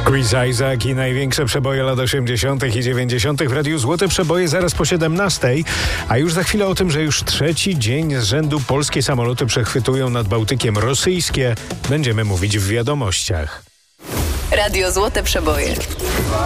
Chris Isaak i największe przeboje lat 80. i 90. w Radiu Złote Przeboje zaraz po 17. A już za chwilę o tym, że już trzeci dzień z rzędu polskie samoloty przechwytują nad Bałtykiem rosyjskie, będziemy mówić w wiadomościach. Radio Złote Przeboje.